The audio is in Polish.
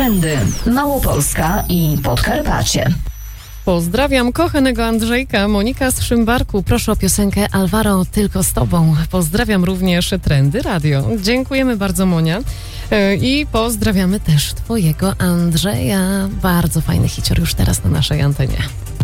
Trendy Małopolska i Podkarpacie. Pozdrawiam kochanego Andrzejka. Monika z Szymbarku. Proszę o piosenkę Alvaro, tylko z tobą. Pozdrawiam również Trendy Radio. Dziękujemy bardzo, Monia. I pozdrawiamy też twojego Andrzeja. Bardzo fajny hicior już teraz na naszej antenie.